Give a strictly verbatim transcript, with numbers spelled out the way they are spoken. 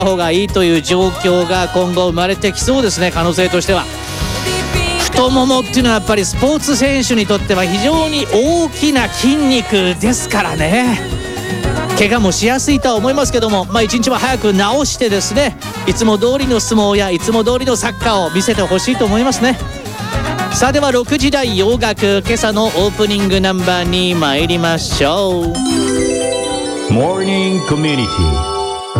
方がいいという状況が今後生まれてきそうですね。可能性としては太ももっていうのはやっぱりスポーツ選手にとっては非常に大きな筋肉ですからね。怪我もしやすいとは思いますけども、まあ、一日も早く治してですね、いつも通りの相撲やいつも通りのサッカーを見せてほしいと思いますね。さあではろくじ台洋楽、今朝のオープニングナンバーに参りましょう。 モーニングコミュニティ